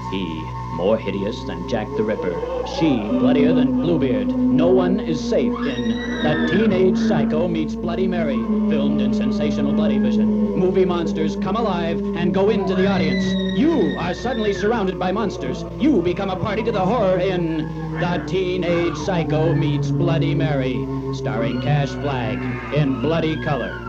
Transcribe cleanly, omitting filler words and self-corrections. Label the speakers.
Speaker 1: He, more hideous than Jack the Ripper. She, bloodier than Bluebeard. No one is safe in The Teenage Psycho Meets Bloody Mary, filmed in sensational Bloody Vision. Movie monsters come alive and go into the audience. You are suddenly surrounded by monsters. You become a party to the horror in The Teenage Psycho Meets Bloody Mary, starring Cash Flagg in bloody color.